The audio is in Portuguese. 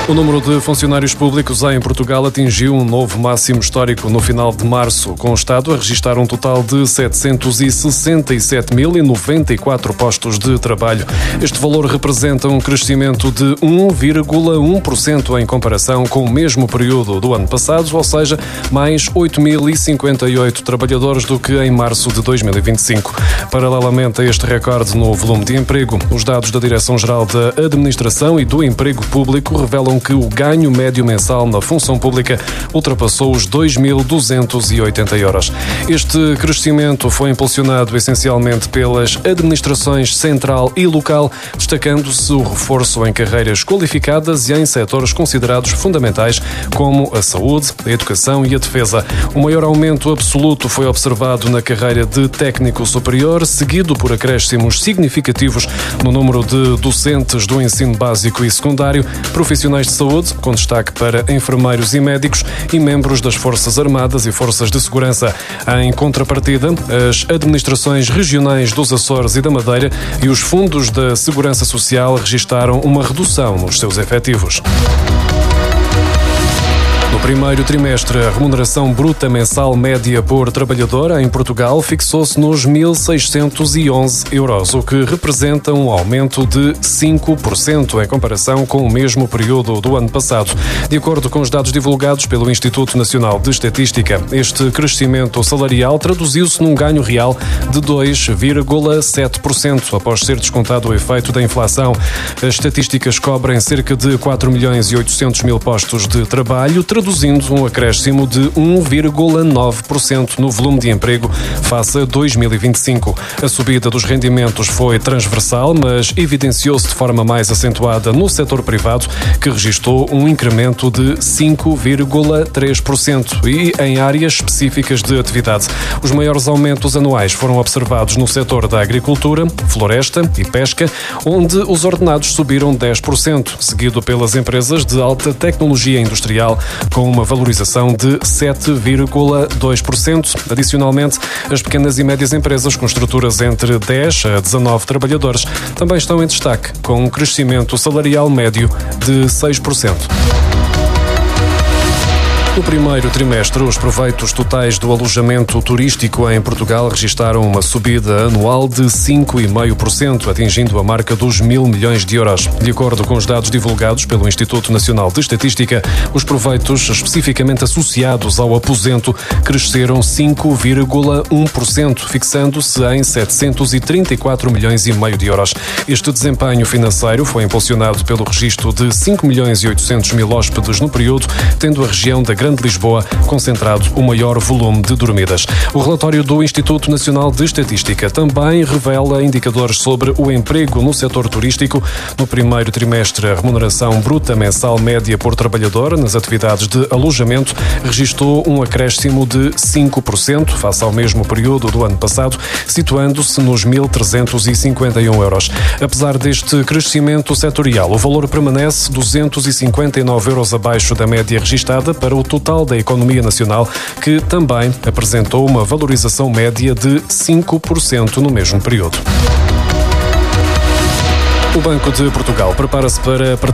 O número de funcionários públicos em Portugal atingiu um novo máximo histórico no final de março, com o Estado a registrar um total de 767.094 postos de trabalho. Este valor representa um crescimento de 1,1% em comparação com o mesmo período do ano passado, ou seja, mais 8.058 trabalhadores do que em março de 2025. Paralelamente a este recorde no volume de emprego, os dados da Direção-Geral da Administração e do Emprego Público revelam que o ganho médio mensal na função pública ultrapassou os 2.280 euros. Este crescimento foi impulsionado essencialmente pelas administrações central e local, destacando-se o reforço em carreiras qualificadas e em setores considerados fundamentais, como a saúde, a educação e a defesa. O maior aumento absoluto foi observado na carreira de técnico superior, seguido por acréscimos significativos no número de docentes do ensino básico e secundário, profissionais de saúde, com destaque para enfermeiros e médicos, e membros das Forças Armadas e Forças de Segurança. Em contrapartida, as administrações regionais dos Açores e da Madeira e os fundos da Segurança Social registaram uma redução nos seus efetivos. No primeiro trimestre, a remuneração bruta mensal média por trabalhador em Portugal fixou-se nos 1.611 euros, o que representa um aumento de 5% em comparação com o mesmo período do ano passado. De acordo com os dados divulgados pelo Instituto Nacional de Estatística, este crescimento salarial traduziu-se num ganho real de 2,7% após ser descontado o efeito da inflação. As estatísticas cobrem cerca de 4.800.000 postos de trabalho, traduzindo um acréscimo de 1,9% no volume de emprego face a 2025. A subida dos rendimentos foi transversal, mas evidenciou-se de forma mais acentuada no setor privado, que registrou um incremento de 5,3% e em áreas específicas de atividade. Os maiores aumentos anuais foram observados no setor da agricultura, floresta e pesca, onde os ordenados subiram 10%, seguido pelas empresas de alta tecnologia industrial, com uma valorização de 7,2%. Adicionalmente, as pequenas e médias empresas com estruturas entre 10 a 19 trabalhadores também estão em destaque, com um crescimento salarial médio de 6%. No primeiro trimestre, os proveitos totais do alojamento turístico em Portugal registaram uma subida anual de 5,5%, atingindo a marca dos 1.000 milhões de euros. De acordo com os dados divulgados pelo Instituto Nacional de Estatística, os proveitos especificamente associados ao aposento cresceram 5,1%, fixando-se em 734 milhões e meio de euros. Este desempenho financeiro foi impulsionado pelo registro de 5.800.000 hóspedes no período, tendo a região da Grande Lisboa concentrado o maior volume de dormidas. O relatório do Instituto Nacional de Estatística também revela indicadores sobre o emprego no setor turístico. No primeiro trimestre, a remuneração bruta mensal média por trabalhador nas atividades de alojamento registrou um acréscimo de 5% face ao mesmo período do ano passado, situando-se nos 1.351 euros. Apesar deste crescimento setorial, o valor permanece 259 euros abaixo da média registada para o total da economia nacional, que também apresentou uma valorização média de 5% no mesmo período. O Banco de Portugal prepara-se para